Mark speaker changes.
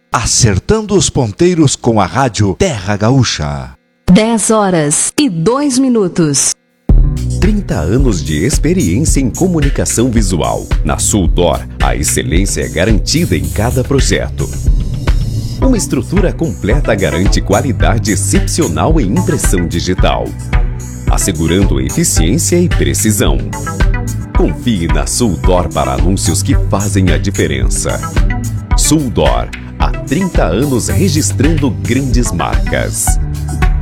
Speaker 1: Acertando os ponteiros com a rádio Terra Gaúcha.
Speaker 2: 10h02.
Speaker 3: 30 anos de experiência em comunicação visual. Na Suldor, a excelência é garantida em cada projeto. Uma estrutura completa garante qualidade excepcional em impressão digital, assegurando eficiência e precisão. Confie na Suldor para anúncios que fazem a diferença. Suldor, há 30 anos registrando grandes marcas.